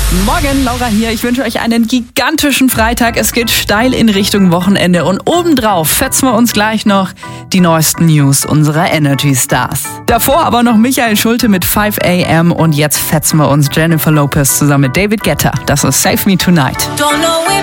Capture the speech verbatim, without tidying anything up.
Morgen, Laura hier. Ich wünsche euch einen gigantischen Freitag. Es geht steil in Richtung Wochenende und obendrauf fetzen wir uns gleich noch die neuesten News unserer Energy Stars. Davor aber noch Michael Schulte mit five a m und jetzt fetzen wir uns Jennifer Lopez zusammen mit David Guetta. Das ist Save Me Tonight.